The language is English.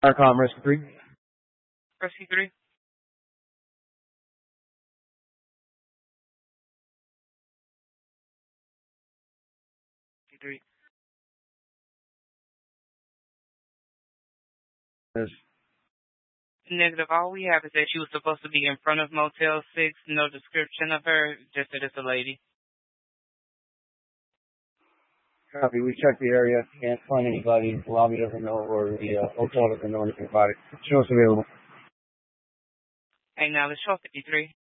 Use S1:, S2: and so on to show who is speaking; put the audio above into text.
S1: Arcom Rescue 3.
S2: Rescue 3. Rescue 3.
S1: Yes.
S2: Negative. All we have is that she was supposed to be in front of Motel 6. No description of her, just that it's a lady.
S1: Copy. We checked the area. Can't find anybody. The lobby doesn't know, or the hotel doesn't know anything about it. Show us available.
S2: Acknowledge 1253.